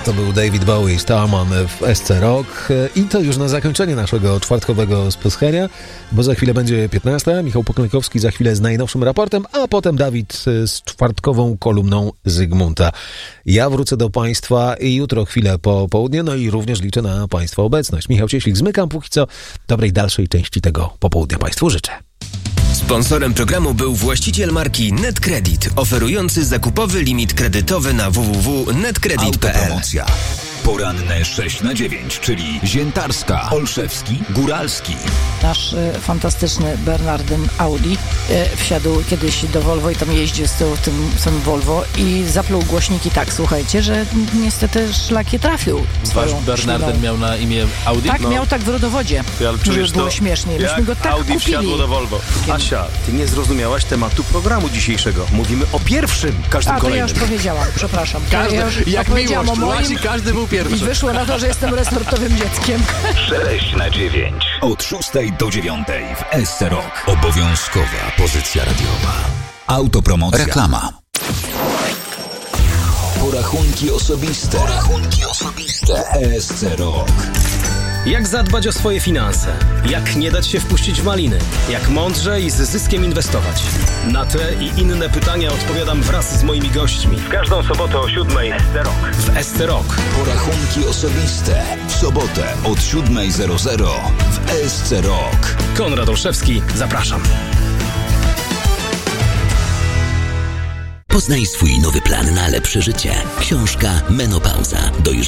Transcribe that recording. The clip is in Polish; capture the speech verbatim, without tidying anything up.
To był David Bowie, Starman w S C Rock. I to już na zakończenie naszego czwartkowego spotkania, bo za chwilę będzie piętnasta. Michał Poklękowski za chwilę z najnowszym raportem, a potem Dawid z czwartkową kolumną Zygmunta. Ja wrócę do Państwa jutro chwilę po południu, no i również liczę na Państwa obecność. Michał Cieślik, zmykam póki co. Dobrej dalszej części tego popołudnia Państwu życzę. Sponsorem programu był właściciel marki NetCredit, oferujący zakupowy limit kredytowy na w w w kropka netcredit kropka p l. Autopromocja. Poranne sześć na dziewięć, czyli Ziętarska, Olszewski, Góralski. Nasz y, fantastyczny Bernardyn Audi y, wsiadł kiedyś do Volvo i tam jeździł z tyłu w tym samym Volvo i zapluł głośniki tak, słuchajcie, że niestety szlakie trafił. Wasz Bernardyn ślubą. Miał na imię Audi? Tak, no. miał tak w rodowodzie, żeby było śmiesznie. Myśmy go tak Audi kupili. wsiadło do Volvo. Asia, ty nie zrozumiałaś tematu programu dzisiejszego. Mówimy o pierwszym, każdym A, to kolejnym. ja już powiedziałam, przepraszam. Każdy, ja już jak miłość, o moim... każdy był pierwszy. I wyszło na to, że jestem resortowym dzieckiem. sześć na dziewięć. Od szóstej do dziewiątej w S C Rock. Obowiązkowa pozycja radiowa. Autopromocja. Reklama. Porachunki osobiste. Porachunki osobiste. S C Rock. Jak zadbać o swoje finanse? Jak nie dać się wpuścić w maliny? Jak mądrze i z zyskiem inwestować? Na te i inne pytania odpowiadam wraz z moimi gośćmi. W każdą sobotę o siódmej S C Rock. W S C Rock. Porachunki osobiste. W sobotę od siódmej zero zero w S C Rock. Konrad Olszewski, zapraszam. Poznaj swój nowy plan na lepsze życie. Książka Menopauza. Dojrzałość